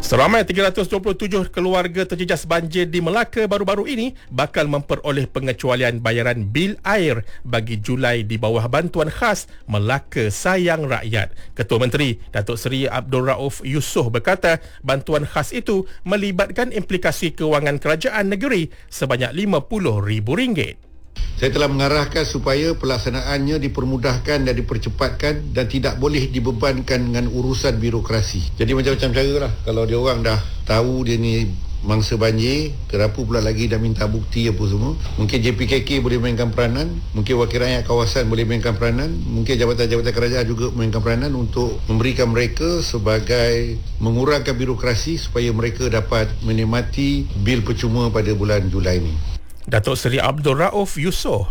Seramai 327 keluarga terjejas banjir di Melaka baru-baru ini bakal memperoleh pengecualian bayaran bil air bagi Julai di bawah bantuan khas Melaka Sayang Rakyat. Ketua Menteri Datuk Seri Abdul Rauf Yusof berkata bantuan khas itu melibatkan implikasi kewangan kerajaan negeri sebanyak RM50,000. Saya telah mengarahkan supaya pelaksanaannya dipermudahkan dan dipercepatkan dan tidak boleh dibebankan dengan urusan birokrasi. Jadi macam-macam cara lah. Kalau dia orang dah tahu dia ni mangsa banjir, kenapa pula lagi dah minta bukti apa semua. Mungkin JPKK boleh mainkan peranan, mungkin wakil rakyat kawasan boleh mainkan peranan, mungkin jabatan-jabatan kerajaan juga mainkan peranan untuk memberikan mereka sebagai mengurangkan birokrasi supaya mereka dapat menikmati bil percuma pada bulan Julai ini. Datuk Seri Abdul Rauf Yusof.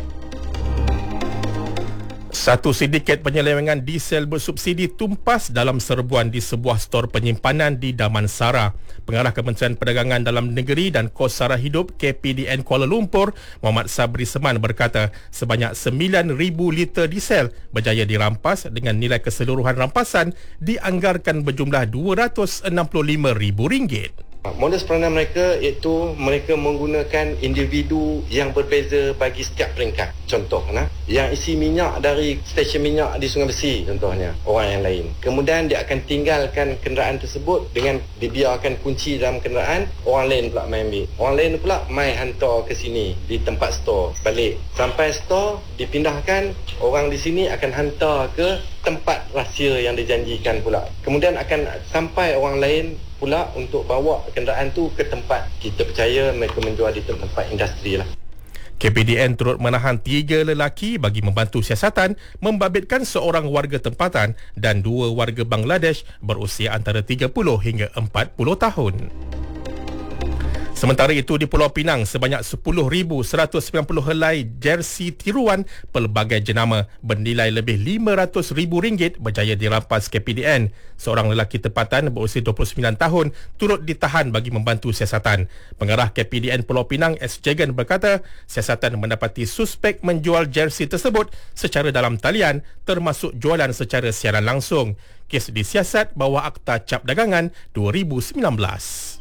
Satu sindiket penyelewengan diesel bersubsidi tumpas dalam serbuan di sebuah stor penyimpanan di Damansara. Pengarah Kementerian Perdagangan Dalam Negeri dan Kos Sara Hidup KPDN Kuala Lumpur, Muhammad Sabri Seman berkata sebanyak 9,000 liter diesel berjaya dirampas dengan nilai keseluruhan rampasan dianggarkan berjumlah RM265,000. Modus peranan mereka iaitu mereka menggunakan individu yang berbeza bagi setiap peringkat. Contoh, yang isi minyak dari stesen minyak di Sungai Besi contohnya, orang yang lain. Kemudian dia akan tinggalkan kenderaan tersebut dengan dibiarkan kunci dalam kenderaan, orang lain pula main ambil. Orang lain pula main hantar ke sini di tempat store. Balik sampai store dipindahkan, orang di sini akan hantar ke tempat rahsia yang dijanjikan pula. Kemudian akan sampai orang lain pula untuk bawa kenderaan tu ke tempat kita percaya mereka menjual di tempat industri lah. KPDN turut menahan 3 lelaki bagi membantu siasatan membabitkan seorang warga tempatan dan 2 warga Bangladesh berusia antara 30 hingga 40 tahun. Sementara itu di Pulau Pinang, sebanyak 10,190 helai jersey tiruan pelbagai jenama bernilai lebih RM500,000 berjaya dirampas KPDN. Seorang lelaki tempatan berusia 29 tahun turut ditahan bagi membantu siasatan. Pengarah KPDN Pulau Pinang S. Jagan berkata, siasatan mendapati suspek menjual jersey tersebut secara dalam talian termasuk jualan secara siaran langsung. Kes disiasat bawah Akta Cap Dagangan 2019.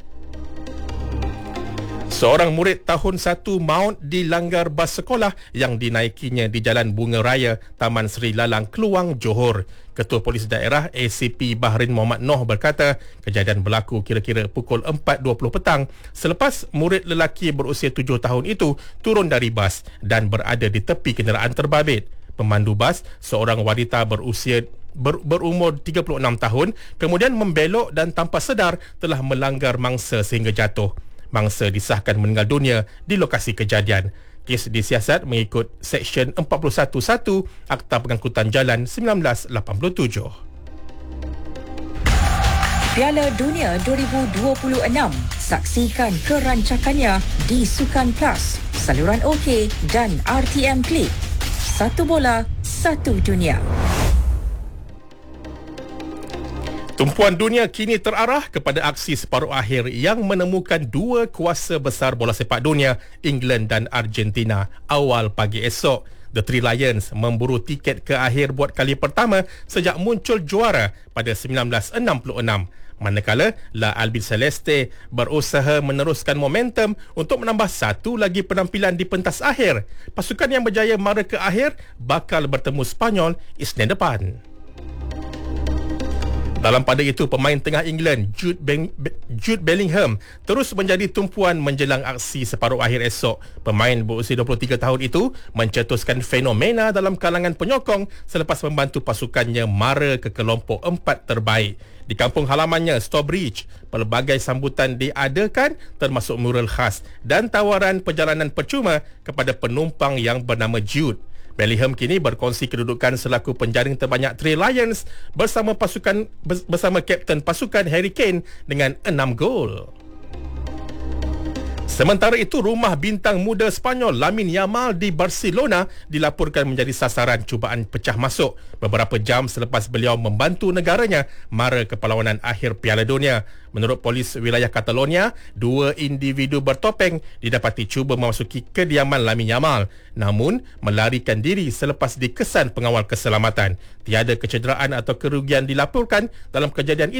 Seorang murid tahun 1 maut dilanggar bas sekolah yang dinaikinya di Jalan Bunga Raya, Taman Seri Lalang, Keluang, Johor. Ketua Polis Daerah ACP Bahrin Muhammad Noh berkata kejadian berlaku kira-kira pukul 4.20 petang selepas murid lelaki berusia 7 tahun itu turun dari bas dan berada di tepi kenderaan terbabit. Pemandu bas, seorang wanita berumur 36 tahun, kemudian membelok dan tanpa sedar telah melanggar mangsa sehingga jatuh. Mangsa disahkan meninggal dunia di lokasi kejadian. Kes disiasat mengikut Seksyen 41(1) Akta Pengangkutan Jalan 1987. Piala Dunia 2026. Saksikan kerancakannya di Sukan Plus, saluran OK dan RTM Klik. Satu bola, satu dunia. Tumpuan dunia kini terarah kepada aksi separuh akhir yang menemukan 2 kuasa besar bola sepak dunia, England dan Argentina, awal pagi esok. The Three Lions memburu tiket ke akhir buat kali pertama sejak muncul juara pada 1966. Manakala La Albiceleste berusaha meneruskan momentum untuk menambah satu lagi penampilan di pentas akhir. Pasukan yang berjaya mara ke akhir bakal bertemu Spanyol Isnin depan. Dalam pada itu, pemain tengah England Jude Bellingham terus menjadi tumpuan menjelang aksi separuh akhir esok. Pemain berusia 23 tahun itu mencetuskan fenomena dalam kalangan penyokong selepas membantu pasukannya mara ke kelompok 4 terbaik. Di kampung halamannya, Stourbridge, pelbagai sambutan diadakan termasuk mural khas dan tawaran perjalanan percuma kepada penumpang yang bernama Jude. Bellingham kini berkongsi kedudukan selaku penjaring terbanyak Three Lions bersama kapten pasukan Harry Kane dengan 6 gol. Sementara itu, rumah bintang muda Spanyol Lamine Yamal di Barcelona dilaporkan menjadi sasaran cubaan pecah masuk beberapa jam selepas beliau membantu negaranya mara ke perlawanan akhir Piala Dunia. Menurut polis wilayah Catalonia, 2 individu bertopeng didapati cuba memasuki kediaman Lamine Yamal namun melarikan diri selepas dikesan pengawal keselamatan. Tiada kecederaan atau kerugian dilaporkan dalam kejadian itu.